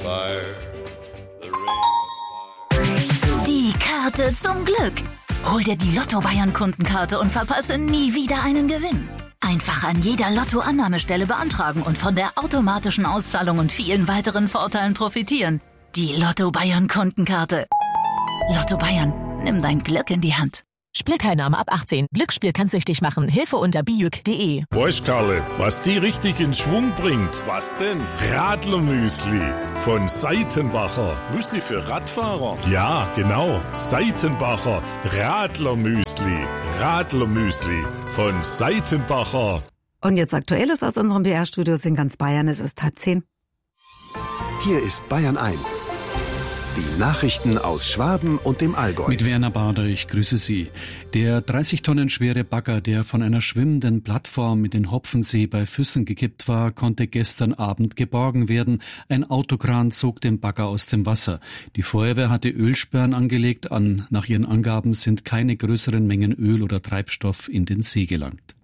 fire. The ring of fire. Die Karte zum Glück. Hol dir die Lotto-Bayern-Kundenkarte und verpasse nie wieder einen Gewinn. Einfach an jeder Lotto-Annahmestelle beantragen und von der automatischen Auszahlung und vielen weiteren Vorteilen profitieren. Die Lotto-Bayern-Kundenkarte. Lotto Bayern, nimm dein Glück in die Hand. Spielteilnahme ab 18. Glücksspiel kann süchtig machen. Hilfe unter bijuk.de. Weißt Karle, was die richtig in Schwung bringt? Was denn? Radlermüsli von Seitenbacher. Müsli für Radfahrer? Ja, genau. Seitenbacher Radlermüsli. Radlermüsli von Seitenbacher. Und jetzt Aktuelles aus unserem BR-Studios in ganz Bayern. Es ist 9:30. Hier ist Bayern 1. Die Nachrichten aus Schwaben und dem Allgäu. Mit Werner Bader, ich grüße Sie. Der 30 Tonnen schwere Bagger, der von einer schwimmenden Plattform in den Hopfensee bei Füssen gekippt war, konnte gestern Abend geborgen werden. Ein Autokran zog den Bagger aus dem Wasser. Die Feuerwehr hatte Ölsperren angelegt. Nach ihren Angaben sind keine größeren Mengen Öl oder Treibstoff in den See gelangt.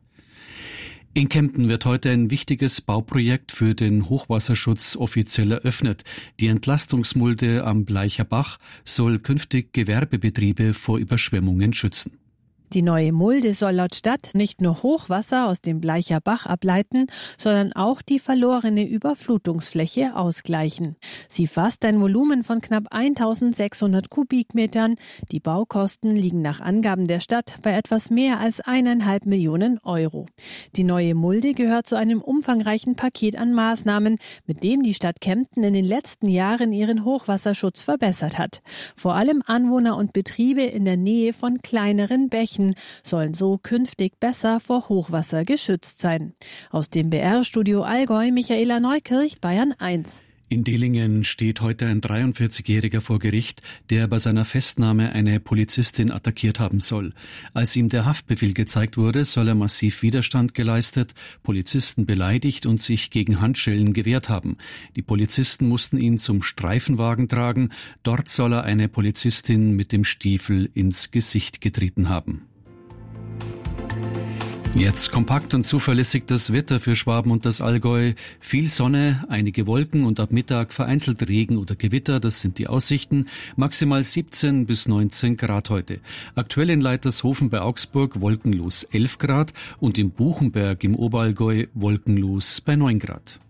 In Kempten wird heute ein wichtiges Bauprojekt für den Hochwasserschutz offiziell eröffnet. Die Entlastungsmulde am Bleicher Bach soll künftig Gewerbebetriebe vor Überschwemmungen schützen. Die neue Mulde soll laut Stadt nicht nur Hochwasser aus dem Bleicher Bach ableiten, sondern auch die verlorene Überflutungsfläche ausgleichen. Sie fasst ein Volumen von knapp 1600 Kubikmetern. Die Baukosten liegen nach Angaben der Stadt bei etwas mehr als 1,5 Millionen Euro. Die neue Mulde gehört zu einem umfangreichen Paket an Maßnahmen, mit dem die Stadt Kempten in den letzten Jahren ihren Hochwasserschutz verbessert hat. Vor allem Anwohner und Betriebe in der Nähe von kleineren Bächen sollen so künftig besser vor Hochwasser geschützt sein. Aus dem BR-Studio Allgäu, Michaela Neukirch, Bayern 1. In Dillingen steht heute ein 43-Jähriger vor Gericht, der bei seiner Festnahme eine Polizistin attackiert haben soll. Als ihm der Haftbefehl gezeigt wurde, soll er massiv Widerstand geleistet, Polizisten beleidigt und sich gegen Handschellen gewehrt haben. Die Polizisten mussten ihn zum Streifenwagen tragen. Dort soll er eine Polizistin mit dem Stiefel ins Gesicht getreten haben. Jetzt kompakt und zuverlässig das Wetter für Schwaben und das Allgäu. Viel Sonne, einige Wolken und ab Mittag vereinzelt Regen oder Gewitter, das sind die Aussichten. Maximal 17 bis 19 Grad heute. Aktuell in Leitershofen bei Augsburg wolkenlos 11 Grad und in Buchenberg im Oberallgäu wolkenlos bei 9 Grad.